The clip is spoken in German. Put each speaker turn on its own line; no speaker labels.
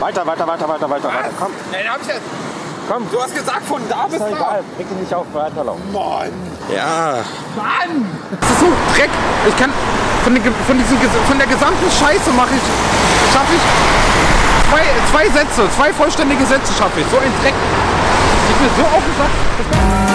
Weiter. Komm.
Nein, hab ich jetzt.
Komm.
Du hast gesagt, von da bis
Ist doch
da.
egal. Reg dich nicht auf, weiterlaufen.
Mann.
Ja.
Mann. Das ist so Dreck. Ich kann von der gesamten Scheiße schaffe ich zwei vollständige Sätze schaffe ich. So ein Dreck. Ich bin so aufgesagt.